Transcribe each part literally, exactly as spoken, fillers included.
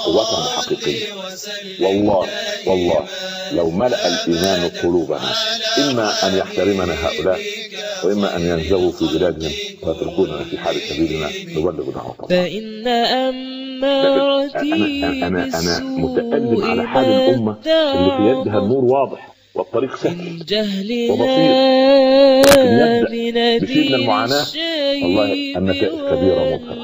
قوتهم الحقيقية. والله والله لو ملأ الإيمان قلوبنا إما أن يحترمنا هؤلاء وإما أن ينزغوا في بلادهم ويتركوننا في حال سبيلنا نبلغ دعوة الله. فإن أمارتي أنا, أنا, أنا متألم على حال الأمة اللي في يدها النور واضح والطريق سهل وبسيط، لكن يبدأ بشيء من المعاناة. والله النتائج كبيرة مبهرة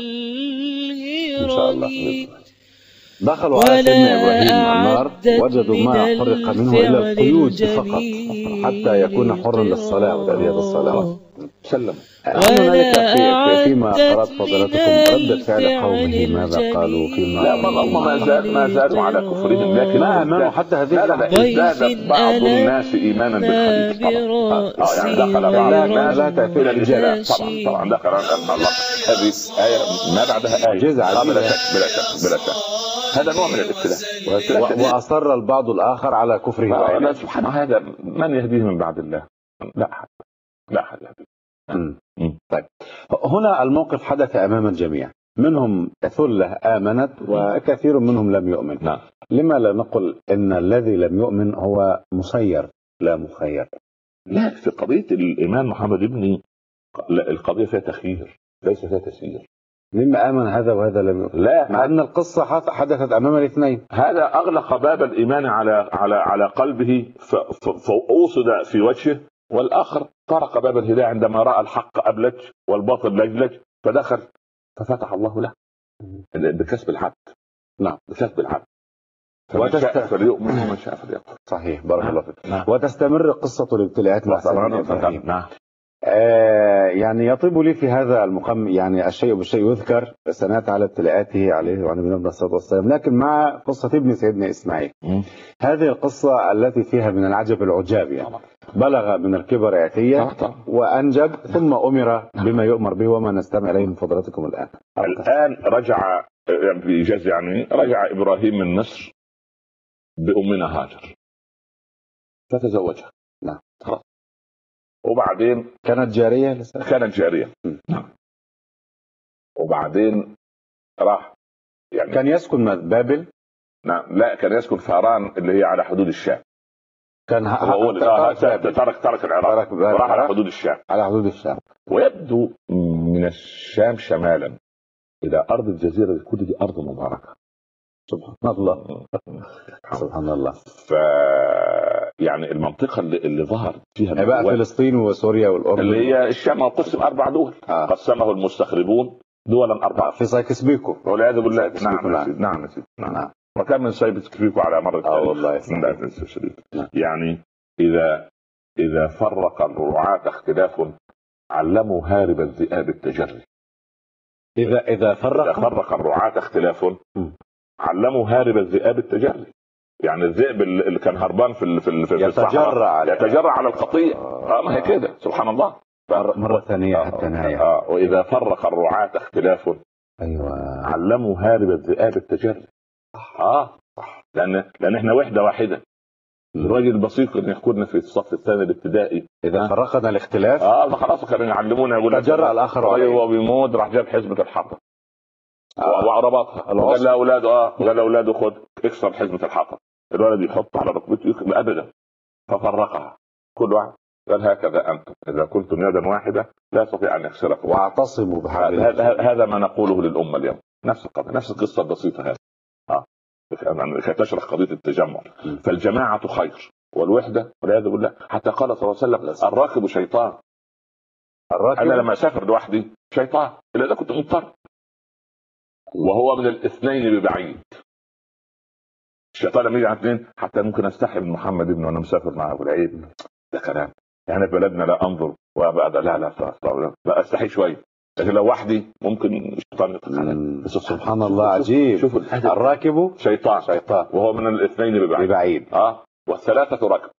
إن شاء الله. دخلوا على سيدنا إبراهيم النار وجدوا ما فرق منه إلا القيود فقط حتى يكون حرا للصلاة وتأدية الصلاة. سلم. هنالك في فيما قرأت فضيلتكم ردة فعل قومه ماذا قالوا فيما لا ما ما زال ما زالوا على كفرهم، لكن ما أمنوا حتى هذه اللحظة. ازداد بعض الناس إيمانا بالحديث طبعا. يعني دخل بعض الناس لا تأثير الرجال طبعا طبعا دخل الله. هذه آية ما بعدها آية بلا شك بلا شك بلا شك. هذا نوع من الابتلاء. وأصر البعض الآخر على كفره. لا سبحانه هذا من يهديه من بعد الله؟ لا أحد لا أحد يهديه. طيب هنا الموقف حدث أمام الجميع، منهم ثلة آمنت وكثير منهم لم يؤمن. نعم. لما لا نقول إن الذي لم يؤمن هو مسير لا مخير؟ لا، في قضية الإيمان محمد ابني القضية فيها تخيير ليس فيها تسيير. لما آمن هذا وهذا لم يؤمن؟ لا، مع أن القصة حدثت أمام الاثنين. هذا أغلق باب الإيمان على على على قلبه فأوصد في وجهه، والآخر طرق باب الهداية عندما رأى الحق أبلج والباطل لجلج فدخل ففتح الله له بكسب العبد. نعم بكسب العبد. فمن شاء فليؤمن ومن شاء فليكفر. صحيح بارك الله فيك. وتستمر قصة الابتلاءات مع سيدنا إبراهيم. نعم. آه يعني يطيب لي في هذا المقام يعني الشيء بالشيء يذكر، سنات على ابتلاءاته عليه وعلى النبي صلى الله عليه وسلم، لكن مع قصة ابن سيدنا إسماعيل م. هذه القصة التي فيها من العجب العجاب يعني طبعا. بلغ من الكبر عتية وأنجب ثم أمر بما يؤمر به وما نستمع إليه من فضلاتكم الآن. الآن رجع بجز يعني رجع إبراهيم من مصر بأمنا هاجر فتزوجها. نعم. وبعدين كانت جارية لسه. كانت جارية. نعم. وبعدين راح يعني كان يسكن بابل. نعم لا كان يسكن فاران اللي هي على حدود الشام. كان هو ترك ترك العراق وراح على حدود الشام. على حدود الشام. ويبدو من الشام شمالا إلى أرض الجزيرة كل دي أرض مباركة. سبحان الله. سبحان الله. ف يعني المنطقة اللي, اللي ظهر فيها بقى فلسطين وسوريا والأردن اللي هي الشام قسم أربع دول. آه. قسمه المستخربون دولا أربعة في سايكس بيكو والعياذ بالله. نعم نعم نعم, نعم. نعم. وكان من سايكس بيكو على مر التاريخ. اه والله نعم. يعني إذا إذا فرق الرعاة اختلاف علموا هارب الذئاب التجري. إذا إذا فرق إذا فرق الرعاة اختلاف علموا هارب الذئاب التجري. يعني الذئب اللي كان هربان في في في يتجرع على يتجرع على القطيع. اه ما هي كده سبحان الله. مرة ثانية حتى نهاية. اه وإذا فرق الرعاة اختلاف أيوة علموا هارب الذئاب التجري. اه لأن لأن احنا وحدة واحدة. الراجل البسيط كان يحكوا لنا في الصف الثاني الابتدائي إذا آه. فرقنا الاختلاف اه خلاص كانوا يعلمونا يقول تجرع الآخر عليه وهو بيموت راح جاب حزمة الحطب آه. وعربطها قال لاولاده اه قال لاولاده خد اكسر حزمة الحطب. الولد يحط على ركبته يكتب ابدا ففرقها كل واحد قال هكذا انتم اذا كنتم يدا واحده لا استطيع ان اكسركم واعتصموا بحبل. هذا ما نقوله للامه اليوم. نفس القضيه نفس القصه البسيطه هذه اه تشرح قضيه التجمع. فالجماعه خير والوحده والعياذ بالله. حتى قال صلى الله عليه وسلم الراكب شيطان. الراكب انا لما اسافر لوحدي شيطان الا اذا كنت مضطر وهو من الاثنين ببعيد. الشيطان لما يجي على اثنين حتى ممكن استحي من محمد ابنه وانا مسافر معه والعيب ده كلام يعني في بلدنا لا انظر وابدا لا لا لا, لا استحي شويه. لكن لو وحدي ممكن الشيطان يتخلى. سبحان الله عجيب. شوف الراكب شيطان شيطان وهو من الاثنين ببعيد, ببعيد. اه والثلاثه ركب.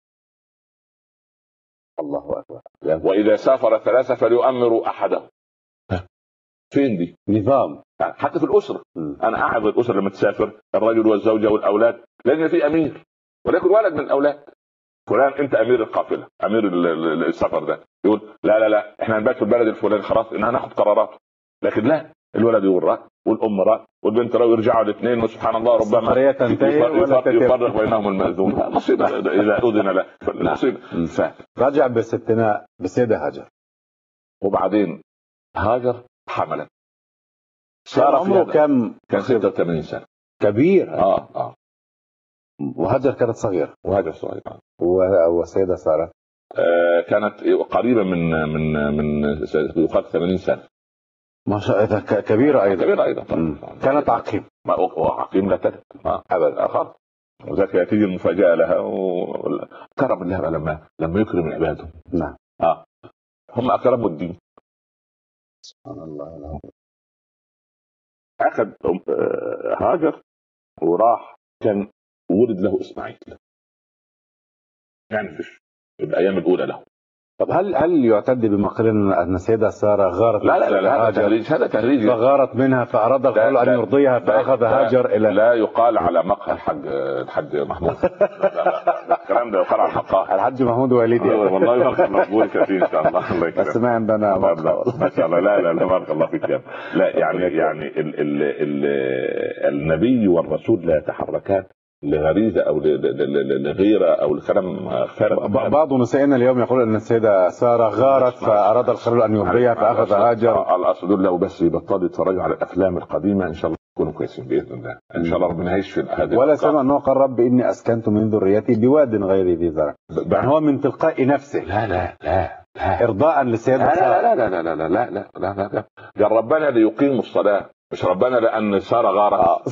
الله اكبر. واذا سافر ثلاثه فليؤمروا احدهم. فين دي نظام حتى في الاسره. م. انا اعظ الاسره لما تسافر الرجل والزوجه والاولاد لان في امير ولكن ولد من الاولاد فلان انت امير القافله امير السفر ده يقول لا لا لا احنا هنبات في البلد الفلاني خلاص ان هناخد قرارات. لكن لا الولد يقول راي والام راي والبنت راي ويرجعوا الاثنين وسبحان الله ربما يفرق بينهم المأذون. مصيبه اذا اذن له مصيبه. رجع بستنا بسيده هاجر، وبعدين هاجر حملت، صار عمره كم؟ كان ستة وثمانين سنه، كبير. اه اه وهاجر كانت صغيره. وهاجر صغيره وسيده ساره آه كانت قريبه من من من يقال ثمانين سنه. ما شاء الله كبيره ايضا. كبيره ايضا طبعا. كانت عقيم. ما عقيم لا تلد ابدا خالص. وذاك تيجي المفاجاه لها وكرم الله لما لما يكرم عباده. نعم. اه هم اكرموا الدين. سبحان الله. اخذ هاجر وراح، كان ولد له اسماعيل يعني في الايام الاولى له. طب هل هل يعتد بما قيل ان السيده ساره غارت؟ لا لا لا هذا تهريج، هذا تهريج. فغارت منها فاراد الخلق ان يرضيها فاخذ هاجر الى. لا يقال على مقهى الحج الحج محمود. الكلام ده يقال على مقهى الحج محمود والدي. والله مقبول كثير ان شاء الله. الله يكرمك. بس ما عندنا ما شاء الله. لا لا تبارك الله فيك. لا يعني يعني ال ال ال النبي والرسول لا يتحركان لغريزه او لغيره او لكلام خارج. بعض نسائنا اليوم يقول ان السيده ساره غارت فاراد الخلق ان يرضيها فاخذ هاجر. الاصل لو بس يبطلوا يتفرجوا على الافلام القديمه ان شاء الله يكونوا كويسين باذن الله. ان شاء الله ربنا يعيش في هذه. ولا سمع انه قال رب اني اسكنت من ذريتي بواد غير ذي زرع. يعني هو من تلقاء نفسه. لا لا لا لا ارضاء للسيده ساره. لا لا لا لا لا لا لا لا لا لا قال ربنا ليقيموا الصلاه، مش ربنا لان ساره غارت.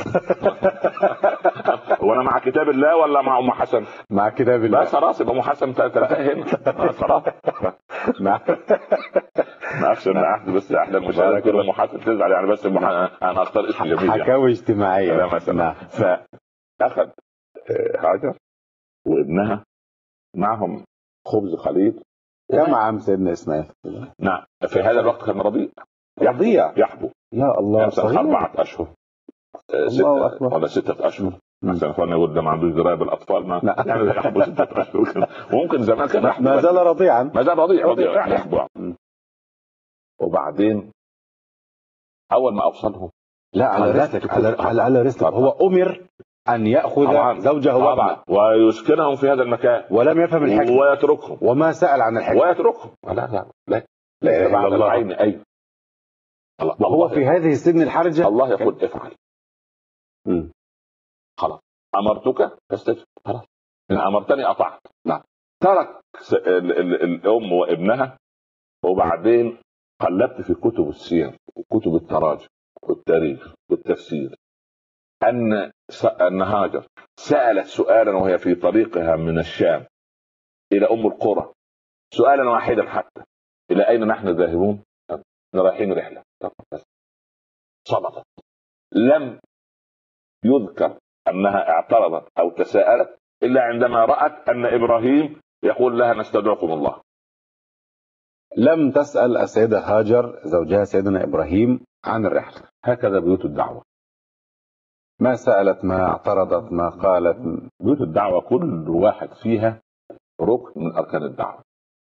وانا مع كتاب الله ولا مع ام حسن؟ مع كتاب الله. بس خلاص يبقى ام حسن تلقاها هنا خلاص. ما ما اخشى ان احد بس احلى المشاهدين كل ام حسن تزعل يعني. بس انا اختار اسم جميل يعني. حكاوي اجتماعيه. لا مثلا. فاخذ هاجر وابنها معهم خبز خليط. كم عام سيدنا اسماعيل؟ نعم في هذا الوقت كان رضيع. رضيع يحبو. يا الله. صغير. أربعة أشهر. ستة ولا ستة أشهر. مثلا أخواننا يقول ده ما عندوش دراية بالأطفال. ما يعني يحبو ستة أشهر. وممكن زمان كان يحبو. ما زال رضيعا. ما زال رضيع رضيع يحبو. وبعدين أول ما أوصلهم. لا على رزقك على على, على رزقك. هو أمر أن يأخذ زوجه وابنه ويسكنهم في هذا المكان ولم يفهم الحكمة ويتركهم وما سأل عن الحكمة ويتركهم. لا لا لا لا بعد العين أي. وهو في هذه السن الحرجة الله يقول افعل. خلاص أمرتك فاستجب. خلاص إن أمرتني أطعت. نعم. ترك الأم وابنها. وبعدين قلبت في كتب السير وكتب التراجم والتاريخ والتفسير أن أن هاجر سألت سؤالا وهي في طريقها من الشام إلى أم القرى، سؤالا واحدا حتى: إلى أين نحن ذاهبون؟ رايحين رحلة. صمتت. لم يذكر أنها اعترضت أو تساءلت إلا عندما رأت أن إبراهيم يقول لها نستدعكم الله. لم تسأل السيدة هاجر زوجها سيدنا إبراهيم عن الرحلة. هكذا بيوت الدعوة. ما سألت، ما اعترضت، ما قالت. بيوت الدعوة كل واحد فيها ركن من أركان الدعوة.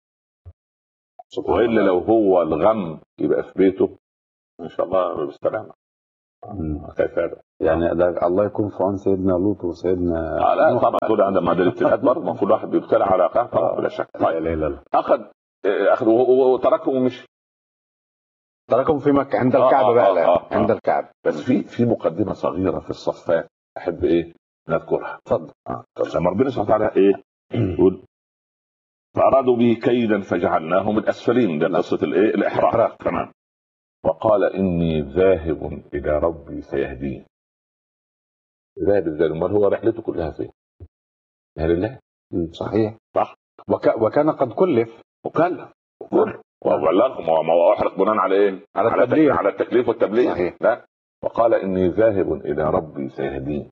وإلا لو هو الغم يبقى في بيته إن شاء الله بالسلامة. كيف هذا؟ يعني الله يكون في عون سيدنا لوط وسيدنا. آه لا طبعا كل عندما مع الابتلاءات برضه كل واحد بيبتلى على أخاه طبعا بلا شك. لا لا لا. أخذ أخذ وتركهم ومشي. تركهم في مكة عند الكعبة. آه بقى آه آه عند آه. الكعبة. بس في في مقدمة صغيرة في الصفات أحب إيه نذكرها. اتفضل. آه. لما ربنا سبحانه وتعالى إيه يقول فأرادوا به كيدا فجعلناهم الأسفلين. ده قصة الإيه الإحراق. تمام. وقال إني ذاهب إلى ربي سيهدين. ذاهب إزاي؟ ما هو رحلته كلها فين؟ يا لله. صحيح صح. وك... وكان قد كلف وكلف وكل وبلغهم وما أحرق بناء على إيه؟ على التبليغ. على التكليف والتبليغ. صحيح. لا. وقال إني ذاهب إلى ربي سيهدين.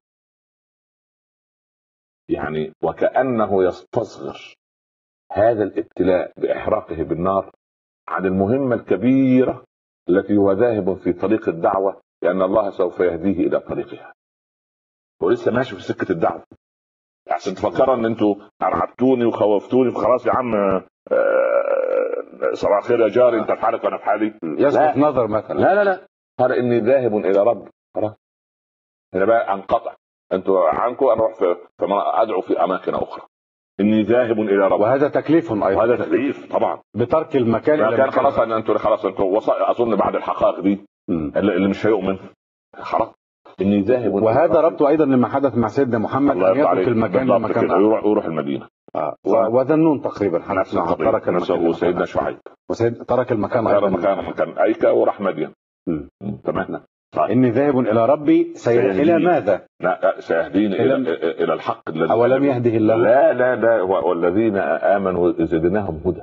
يعني وكأنه يستصغر هذا الابتلاء بإحراقه بالنار عن المهمة الكبيرة التي هو ذاهب في طريق الدعوة، لأن الله سوف يهديه إلى طريقها. ولسه ماشي في سكة الدعوة. عشان تفكروا ان انتوا ارعبتوني وخوفتوني فخلاص يا عم صباح الخير يا جاري انت في حالك وانا في حالي. يسقط نظر مثلا. لا لا لا قال اني ذاهب الى ربي. خلاص انا بقى انقطع انتوا عنكم، انا اروح في ادعو في اماكن اخرى. اني ذاهب الى ربي، وهذا تكليف ايضا. وهذا تكليف طبعا بترك المكان ما الى كان. مكان. خلاص انتوا خلاص انتوا اظن بعد الحقائق دي اللي مش هيؤمن خلاص. اني ذاهب. وهذا ربطه ايضا لما حدث مع سيدنا محمد ان يترك المكان لمكان اخر، يروح يروح المدينه. آه. وذنون تقريبا نفس ترك المكان. وسيدنا شعيب وسيد ترك المكان ايضا مكان مكان ايكا وراح مدين. تمام. اني ذاهب الى ربي سي... الى ماذا؟ لا سيهديني الى الى, إلى الحق الذي اولم يهده الله. لا لا لا والذين امنوا زدناهم هدى.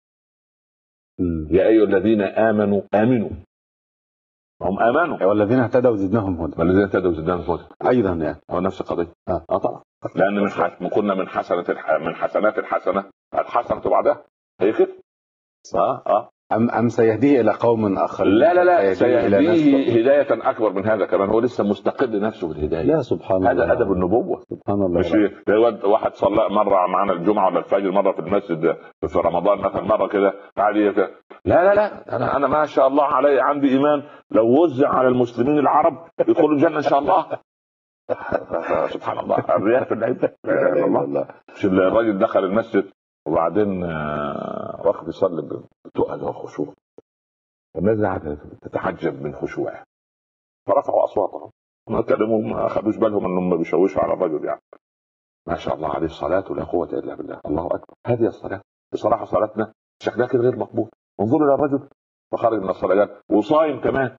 يا ايها الذين امنوا امنوا. هم امنوا. والذين اهتدوا زدناهم هدى. والذين اهتدوا زدناهم هدى ايضا يعني هو نفس القضيه. اه, آه طبعا. لان من حسن كنا من حسنه الح... من حسنات الحسنه الحسنه بعدها هي كده. اه اه ام ام سيهديه الى قوم اخرين. لا لا لا سيهديه هدايه اكبر من هذا كمان. هو لسه مستقل نفسه بالهدايه. لا سبحان الله. هذا ادب النبوه. سبحان الله. مش واحد صلى مره معنا الجمعه ولا الفجر مره في المسجد في رمضان مثلا مره كده قاعد لا لا لا انا انا ما شاء الله علي عندي ايمان لو وزع على المسلمين العرب يدخلوا الجنه ان شاء الله. سبحان الله. الرياء في العباده. الله. مش الراجل دخل المسجد وبعدين واقف يصلي بتقل وخشوع، الناس قاعده تتحجب من خشوعه فرفعوا اصواتهم ما كلموا ما اخذوش بالهم انهم بيشوشوا على الرجل. يعني ما شاء الله عليه الصلاه ولا قوه الا بالله. الله اكبر. هذه الصلاه بصراحه صلاتنا شكلها كده غير مقبول. انظروا الى الرجل فخرج من الصلاه وصايم كمان.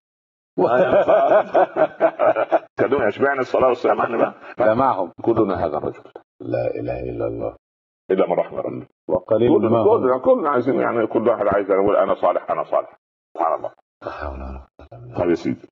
كانوا اشبعنا الصلاه والصيام احنا بقى جمعهم كلنا هذا الرجل. لا اله الا الله الا من رحم ربي. وقليل ما كلنا كلنا عايزين يعني كل واحد عايز يقول انا صالح انا صالح. سبحان الله. طيب يا سيدي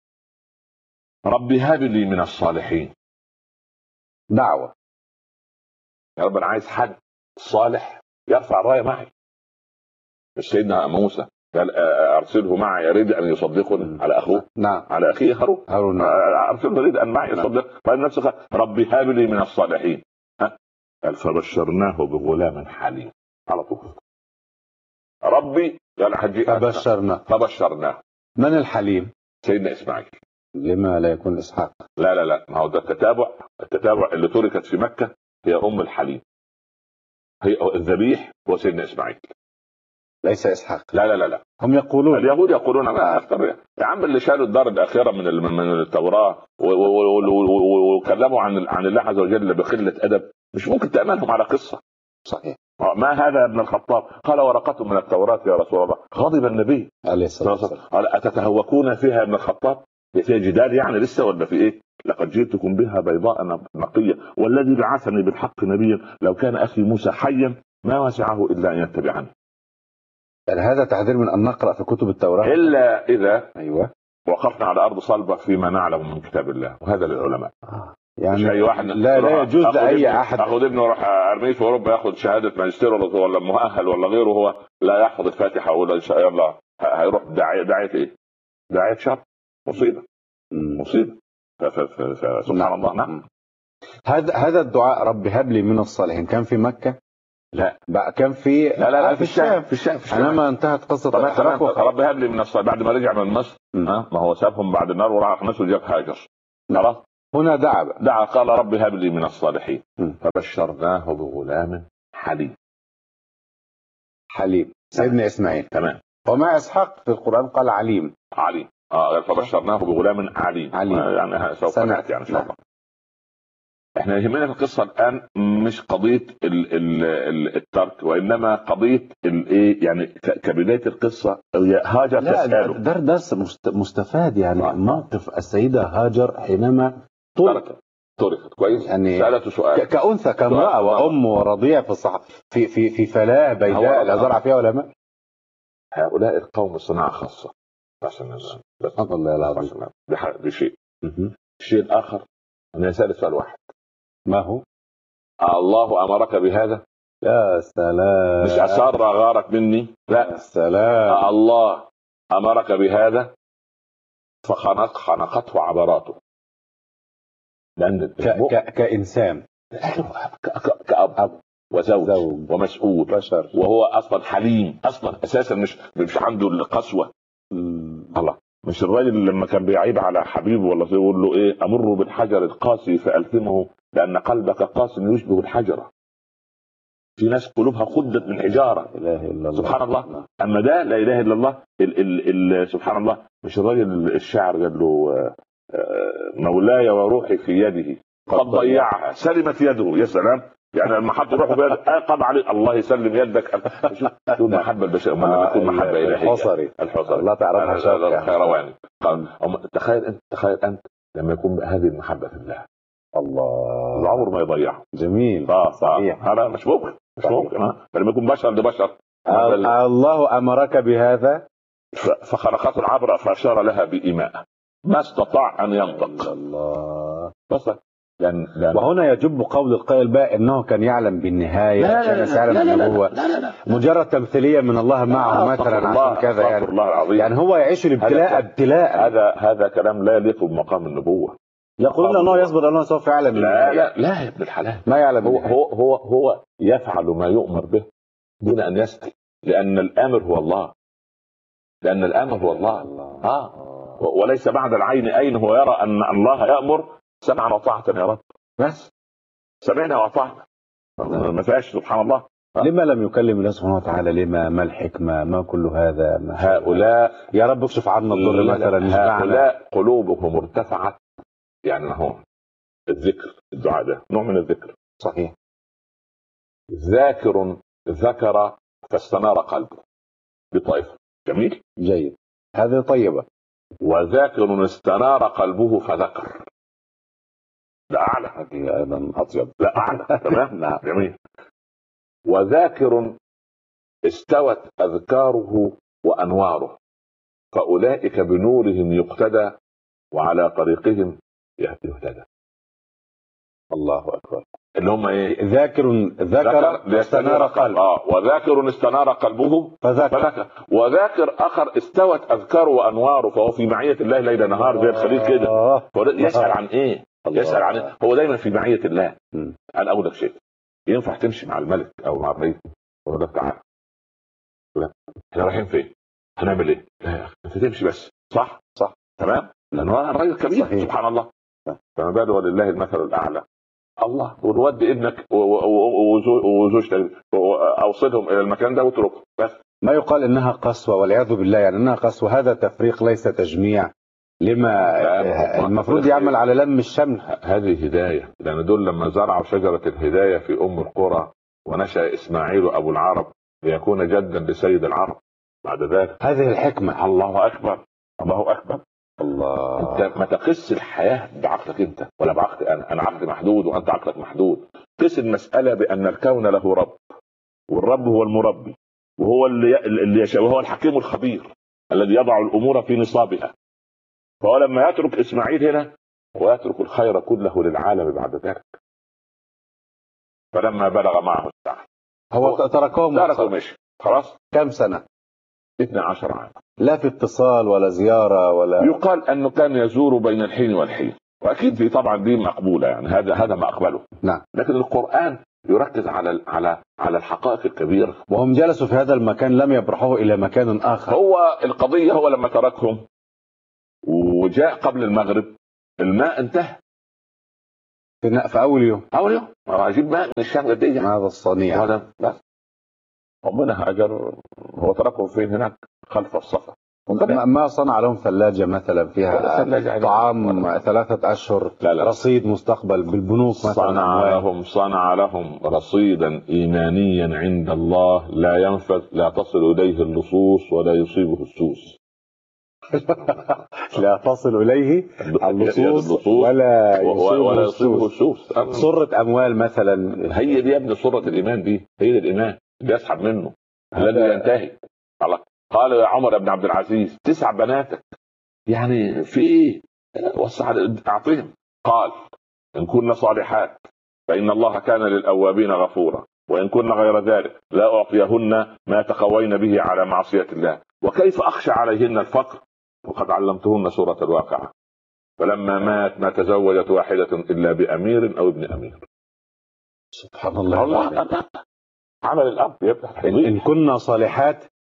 ربي هب لي من الصالحين. دعوه يا رب انا عايز حد صالح يرفع الرايه معي. سيدنا موسى قال ارسله معي يريد ان يصدقني على اخوه. نعم. على اخيه هارون. هارون ارسله يريد ان معي يصدق. قال نفسه ربي هب لي من الصالحين. ها قال فبشرناه بغلام حليم. على طول ربي قال حجي فبشرناه فبشرناه. من الحليم؟ سيدنا اسماعيل. لما لا يكون اسحاق؟ لا لا لا ما هو ده التتابع. التتابع اللي تركت في مكه هي ام الحليم. هي الذبيح هو سيدنا اسماعيل ليس اسحاق. لا لا لا لا هم يقولون اليهود يقولون انا اختار يا عم اللي شالوا الدار الاخيره من من التوراه وكلموا عن عن الله عز وجل بقله ادب مش ممكن تامنهم على قصه. صحيح. ما هذا يا ابن الخطاب؟ قال ورقه من التوراه يا رسول الله. غضب النبي عليه الصلاه والسلام. قال اتتهوكون فيها يا ابن الخطاب؟ فيها جدال يعني لسه ولا في ايه؟ لقد جئتكم بها بيضاء نقيه والذي بعثني بالحق نبيا لو كان اخي موسى حيا ما وسعه الا ان يتبعني. يعني هذا تحذير من ان نقرا في كتب التوراه الا اذا ايوه وقفنا على ارض صلبه فيما نعلم من كتاب الله وهذا للعلماء. آه. يعني مش اي واحد لا لا يجوز لاي احد اخذ ابنه واروح ارميه في اوروبا ياخذ شهاده ماجستير ولا مؤهل ولا غيره وهو لا يحفظ الفاتحه ولا ان شاء الله هيروح داعيه داعيه ايه؟ داعيه شر. مصيبه مصيبه. سبحان الله. نعم. هذا هذا الدعاء رب هب لي من الصالحين كان في مكه؟ لا بقى كان في لا لا, لا في الشام في الشام انا ما انتهت قصه رب هب لي من الصالحين بعد ما رجع من مصر. ها ما هو سابهم بعد النار وراح مصر وجاب هاجر. خلاص هنا دعا بقى. دعا قال رب هب لي من الصالحين. م. فبشرناه بغلام حليم. حليم سيدنا اسماعيل. تمام. ومع اسحاق في القران قال عليم. عليم اه فبشرناه بغلام عليم. عليم. آه يعني سوف ناتي يعني ان شاء الله. احنا يهمنا في القصه الان مش قضيه ال ال ال الترك وانما قضيه الايه يعني كبدايه القصه هاجر تساله. ده درس مستفاد يعني آه. موقف السيده هاجر حينما تركت تركت كويس يعني سالته سؤال كأنثى كامرأة وام ورضيع في الصح في في في فلاة بيداء لا زرع فيها ولا ماء. هؤلاء القوم صناعه خاصه عشان بس الله العظيم. ده شيء. الشيء الاخر انا سالت سؤال واحد ما هو؟ الله امرك بهذا؟ يا سلام. مش اسر غارك مني لا يا سلام. الله امرك بهذا فخنق خنقته عبراته. لان ك... ك... كانسان كأب أب وزوج زوج. ومسؤول بشر وهو اصلا حليم اصلا اساسا مش مش عنده القسوه. الله مش الراجل لما كان بيعيب على حبيبه ولا يقول له ايه امر بالحجر القاسي فالتمه لان قلبك قاس يشبه الحجره. في ناس قلوبها خدت من حجاره. لا اله الا الله. سبحان الله. اما ده لا اله الا الله. ال ال ال سبحان الله. مش الراجل الشاعر قال له مولاي وروحي في يده قد ضيعها سلمت يده. يا سلام. يعني لما حد يروح بيد قضى عليه الله يسلم يدك. شوف المحبه البشريه لما تكون محبه الهيه. الحصري الحصري الله تعرفها شوف خيرواني. تخيل انت تخيل انت لما يكون هذه المحبه في الله الله العمر ما يضيعه. جميل. اه صحيح. هذا مش ممكن مش ممكن. فلما يكون بشر لبشر الله امرك بهذا فخلقته العبره فاشار لها بايماء ما استطاع ان ينطق. الله. بس لأن لأن وهنا يجب قول القائل بقى انه كان يعلم بالنهايه. لا لا كان يعلم ان هو مجرد تمثيليه من الله معه مثلا عشان كذا يعني. الله العظيم. يعني هو يعيش الابتلاء ابتلاء. هذا هذا كلام لا يليق بمقام النبوه. يقولون انه يصبر انه سوف يعلم. لا لا لا يا ابن الحلال ما يعلم. هو هو هو, هو يفعل ما يؤمر به دون ان يسأل لان الامر هو الله. لان الامر هو الله. اه وليس بعد العين اين هو يرى ان الله يأمر سمعا وطاعة يا رب. بس سمعنا وطاعنا ما فيهاش. سبحان الله. لما لم يكلم الله سبحانه وتعالى؟ لما ما الحكمة؟ ما كل هذا؟ ما هؤلاء يا رب اكشف عنا الضر مثلا. هؤلاء قلوبهم ارتفعت. يعني هو الذكر الدعاء ده نوع من الذكر. صحيح. ذاكر ذكر فاستنار قلبه بطائفة. جميل جيد. هذه طيبة. وذاكر استنار قلبه فذكر. لا أعلى. هذه أيضا أطيب. لا أعلى. تمام. نعم. جميل. وذاكر استوت أذكاره وأنواره فأولئك بنورهم يقتدى وعلى طريقهم يهتدى. الله أكبر. اللي هم ايه؟ ذاكر ذكر استنار قلبه. اه وذاكر استنار قلبه فذكر. فذكر. وذاكر اخر استوت اذكاره وانواره فهو في معيه الله ليل نهار زي الخليل كده. يسال عن ايه؟ الله. يسال عن إيه؟ هو دايما في معيه الله. م. انا اقول لك شيء ينفع تمشي مع الملك او مع الرئيس ولا تعالى احنا رايحين فين؟ هنعمل ايه؟ لا انت تمشي بس. صح صح تمام. لانه الراجل كبير. صحيح. سبحان الله. فما باله ولله المثل الاعلى. الله ونودي ابنك وزوجتك اوصلهم الى المكان ده واتركهم بس. ما يقال انها قسوه والعياذ بالله. يعني انها قسوه. هذا تفريق ليس تجميع. لما المفروض يعمل على لم الشمل. هذه هدايه. لان دول لما زرعوا شجره الهدايه في ام القرى ونشا اسماعيل ابو العرب ليكون جدا لسيد العرب بعد ذلك. هذه الحكمه. الله اكبر. الله اكبر. الله. انت ما تقيس الحياه بعقلك انت ولا بعقلي انا. انا عقلي محدود وانت عقلك محدود. قيس المساله بان الكون له رب والرب هو المربي وهو اللي اللي يشاء وهو الحكيم الخبير الذي يضع الامور في نصابها. فهو لما يترك اسماعيل هنا ويترك الخير كله للعالم بعد ذلك. فلما بلغ معه الساعه هو تركهم تركوا مشي خلاص. كم سنه؟ اثني عشر عام. لا في اتصال ولا زياره ولا. يقال انه كان يزور بين الحين والحين واكيد دي طبعا دي مقبوله. يعني هذا هذا ما اقبله. نعم. لكن القران يركز على على على الحقائق الكبيره. وهم جلسوا في هذا المكان لم يبرحوا الى مكان اخر. هو القضيه هو لما تركهم وجاء قبل المغرب الماء انتهى في, في اول يوم. اول يوم عجيب ماء من الشام قد ايه. هذا الصنيع. هذا بس ربنا هاجر. هو تركهم فين؟ هناك خلف الصفا. ما صنع لهم ثلاجة مثلا فيها طعام ثلاثة أشهر؟ لا لا. رصيد مستقبل بالبنوك مثلا. صنع لهم صنع لهم رصيدا إيمانيا عند الله لا ينفذ لا تصل إليه اللصوص ولا يصيبه السوس. لا تصل إليه اللصوص ولا ولا يصيبه السوس. صرة أموال مثلا. هي دي يا ابن صرة الإيمان دي. هي دي الإيمان اللي يسحب منه الذي ينتهي. قال يا عمر بن عبد العزيز تسع بناتك يعني في ايه؟ وسع اعطيهم. قال ان كن صالحات فان الله كان للاوابين غفورا وان كن غير ذلك لا اعطيهن ما تقوين به على معصيه الله وكيف اخشى عليهن الفقر وقد علمتهن سوره الواقعه فلما مات ما تزوجت واحده الا بامير او ابن امير. سبحان الله. الله عمل الاب يفتح. ان كنا صالحات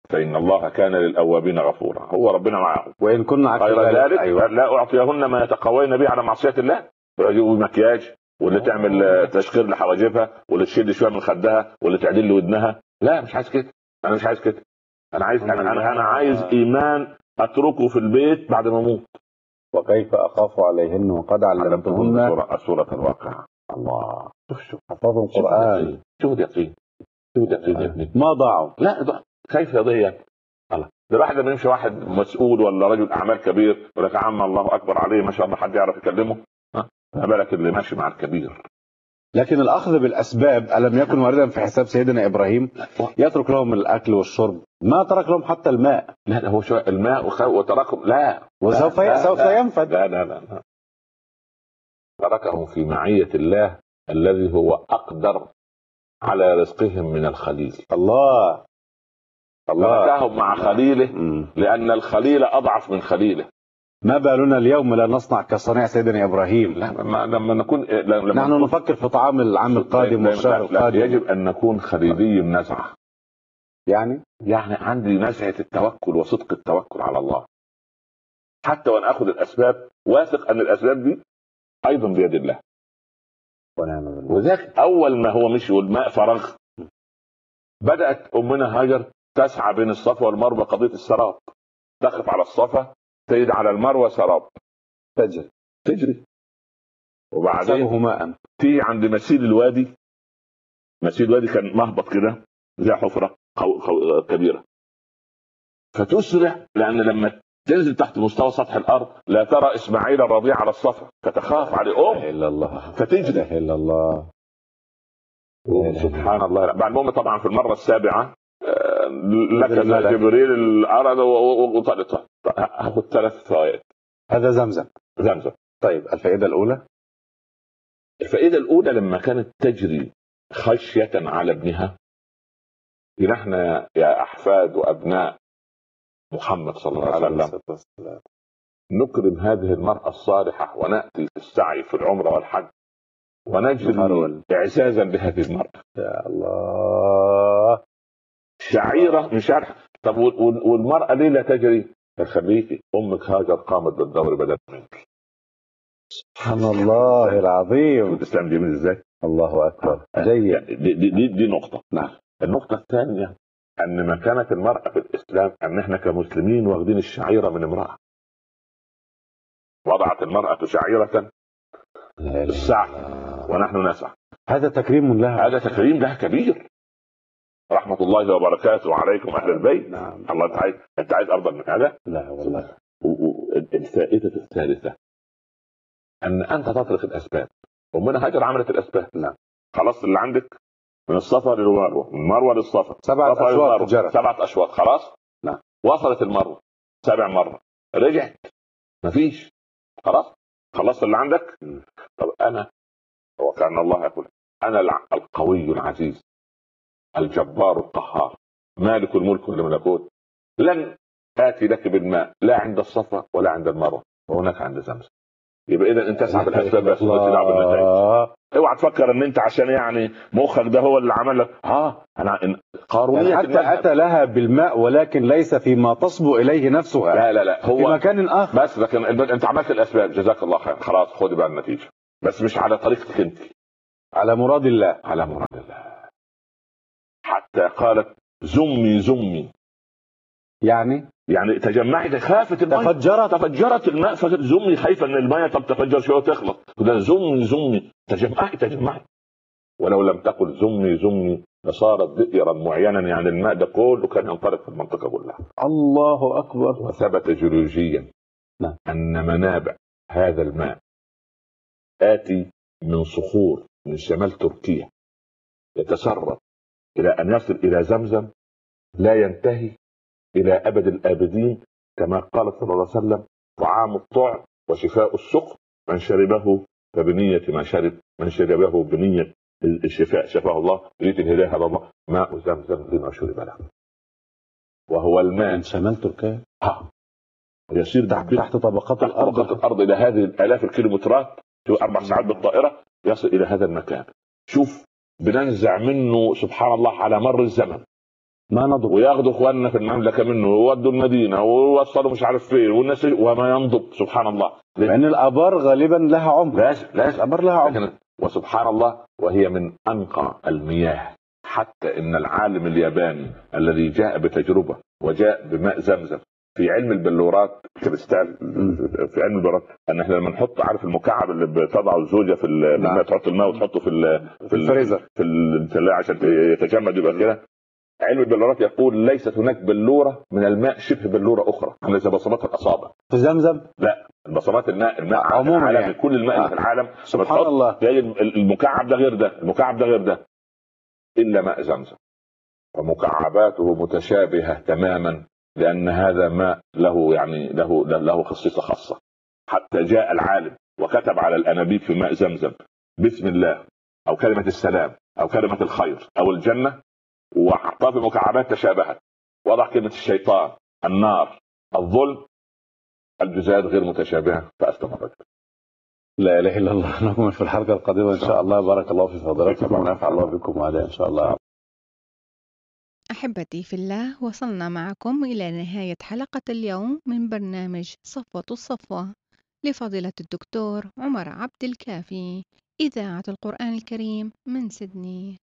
فإن الله كان للأوابين غفورا. هو ربنا معهم. وإن كنا عكس غير ذلك ذلك أيوة. لا أعطيهن ما يتقوين به على معصية الله. يجيبوا مكياج، واللي تعمل تشقير لحواجبها، واللي تشد شويه من خدها، واللي تعدل له ودنها. لا مش عايز كده، انا مش عايز كده. انا عايز انا انا, أنا عايز ايمان اتركه في البيت بعد ما اموت. وكيف اخاف عليهن وقد علمتهن سورة, سورة الواقعة. الله، شوف شوف حفظهم القرآن. شوف يقين، شوف يقين يا ابني. ما ضاعوا. لا ضاع. كيف يضيع؟ الله، ده الواحد لما يمشي واحد مسؤول ولا رجل اعمال كبير يقول لك يا عم الله اكبر عليه ما شاء الله حد يعرف يكلمه. ها، ما بالك اللي ماشي مع الكبير. لكن الأخذ بالأسباب ألم يكن واردا في حساب سيدنا إبراهيم؟ يترك لهم الأكل والشرب، ما ترك لهم حتى الماء. لا هو شو الماء وتركهم، لا وسوف لا سوف لا ينفد. لا لا لا, لا. تركهم في معية الله الذي هو أقدر على رزقهم من الخليل. الله الله تركهم مع خليله لأن الخليل أضعف من خليله. ما بالنا اليوم لا نصنع كصنيع سيدنا إبراهيم؟ لما نكون لما نحن نكون نفكر في طعام العام القادم والشهر القادم. يجب أن نكون خليلي النزعة. يعني يعني عندي نزعة التوكل وصدق التوكل على الله، حتى وأن أخذ الأسباب واثق أن الأسباب دي أيضا بيد الله. وذاك أول ما هو مشي والماء فرغ بدأت أمنا هاجر تسعى بين الصفا والمروة قضية السراب. تقف على الصفا تجد على المروة سراب، تجري تجري وبعدين ماء. تيجي عند مسيل الوادي. مسيل الوادي كان مهبط كده زي حفرة خو... خو... كبيرة، فتسرع لأن لما تنزل تحت مستوى سطح الأرض لا ترى إسماعيل الرضيع على الصفا فتخاف على أم إلا الله فتجري إلا الله. سبحان الله. بعد المهم طبعا في المرة السابعة لك جبريل الأرض وطلت. هاخد ثلاث فوائد. هذا زمزم. زمزم. طيب الفائدة الأولى، الفائدة الأولى لما كانت تجري خشية على ابنها. نحن يا أحفاد وأبناء محمد صلى الله عليه وسلم نكرم هذه المرأة الصالحة ونأتي في السعي في العمرة والحج ونجري إعزازا بهذه المرأة. يا الله، شعيرة مش عارف. طب والمرأة ليه لا تجري؟ خليكي أمك هاجر قامت بالدور بدل منك. سبحان الله العظيم. الإسلام جميل إزاي؟ الله أكبر. جيد. دي, دي, دي, دي نقطة. نعم. النقطة الثانية أن مكانة المرأة في الإسلام أن إحنا كمسلمين واخدين الشعيرة من امرأة. وضعت المرأة شعيرة السعي ونحن نسعى. هذا تكريم لها. هذا تكريم لها كبير. رحمة الله وبركاته عليكم أهل البيت. نعم. الله أنت عايز أنت عايز أفضل من هذا؟ لا والله. الفائدة الثالثة أن أنت تطرق الأسباب. ومن هاجر عملت الأسباب. نعم. خلاص اللي عندك من الصفا للمروة، من المروة للصفا سبعة أشواط جرت. سبعة أشواط خلاص. نعم. وصلت المروة سبع مرة رجعت مفيش. خلاص خلصت اللي عندك. م. طب أنا وكأن الله يقول أنا القوي العزيز الجبار القهار مالك الملك والملكوت لن آتي لك بالماء لا عند الصفا ولا عند المروة وهناك عند زمزم. يبقى إذا أنت تسعى بالأسباب بس تلعب بالنتائج. اوعى تفكر ان انت عشان يعني مخك ده هو اللي عمل لك. اه انا قارونية يعني حتى اتى لها بالماء ولكن ليس فيما تصبو اليه نفسها. لا لا لا هو في مكان اخر. بس لكن انت عملت الاسباب جزاك الله خير خلاص خد بقى النتيجة بس مش على طريقتك انت، على مراد الله. على مراد الله. حتى قالت زمي زمي يعني يعني تجمعت خافت الماء تفجرت تفجرت الماء فزمي خايفه ان الماء طب تفجر شويه وتخلص. ده زمي زمي تجمعت تجمعت. ولو لم تقل زمي زمي لصارت بئرا معينا يعني الماء ده كله كان ينطلق في المنطقه كلها. الله اكبر. وثبت جيولوجيا نعم. ان منابع هذا الماء آتي من صخور من شمال تركيا يتسرب الى ان يصل الى زمزم لا ينتهي إلى أبد الآبدين كما قال صلى الله عليه وسلم طعام الطعم وشفاء السقم من شربه فبنية ما شرب من شربه بنية الشفاء شفاه الله بنية الهداية هذا الله ماء زمزم لما شرب له. وهو الماء من شمال تركيا ها يسير تحت, تحت طبقات الأرض طبقات الأرض إلى هذه الآلاف الكيلومترات في أربع ساعات بالطائرة يصل إلى هذا المكان. شوف بننزع منه سبحان الله على مر الزمن ما نضب. وياخدوا اخواننا في المملكه منه ويودوا المدينه ويوصلوا مش عارف فين والناس وما ينضب. سبحان الله. لان الابار غالبا لها عمر. لازم لازم الابار لها عمر. لكن وسبحان الله وهي من انقى المياه، حتى ان العالم الياباني الذي جاء بتجربه وجاء بماء زمزم في علم البلورات كريستال، في علم البلورات ان احنا لما نحط عارف المكعب اللي بتضعه الزوجه في الماء، تحط الماء وتحطه في ال في الفريزر في الثلاجه عشان يتجمد يبقى كده. علم البلورات يقول ليست هناك بلوره من الماء شبه بلوره اخرى، ليس بصمات الاصابع في زمزم. لا، بصمات الماء الماء عموما يعني كل الماء اللي في العالم سبحان الله. المكعب ده غير ده، المكعب ده غير ده، الا ماء زمزم ومكعباته متشابهه تماما، لان هذا ماء له يعني له له خصيصه خاصه. حتى جاء العالم وكتب على الانابيب في ماء زمزم بسم الله او كلمه السلام او كلمه الخير او الجنه، وحطها في مكعبات تشابهت، وضع كلمه الشيطان، النار، الظلم، الجزيئات غير متشابهه فاستمر الرجل. لا اله الا الله. نكمل في الحلقه القادمه ان شاء الله. بارك الله في فضلاتكم ونفع الله بكم وهذا ان شاء الله. أحبتي في الله، وصلنا معكم إلى نهاية حلقة اليوم من برنامج صفوة الصفوة لفضيلة الدكتور عمر عبد الكافي، إذاعة القرآن الكريم من سيدني.